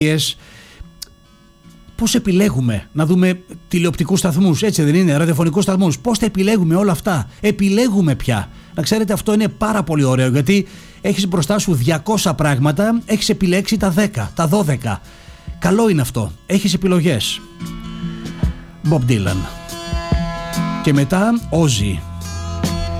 Πώς επιλέγουμε να δούμε τηλεοπτικούς σταθμούς, έτσι δεν είναι, ραδιοφωνικούς σταθμούς? Πώς τα επιλέγουμε όλα αυτά? Επιλέγουμε πια. Να ξέρετε, αυτό είναι πάρα πολύ ωραίο, γιατί έχεις μπροστά σου 200 πράγματα, έχεις επιλέξει τα 10, τα 12. Καλό είναι αυτό. Έχεις επιλογές. Bob Dylan. Και μετά Ozzy.